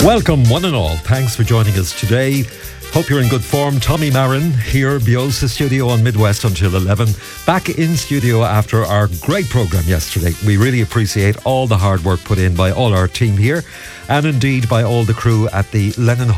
Welcome, one and all. Thanks for joining us today. Hope you're in good form. Tommy Marin here, Biosa Studio on Midwest until 11. Back in studio after our great programme yesterday. We really appreciate all the hard work put in by all our team here and indeed by all the crew at the Lennon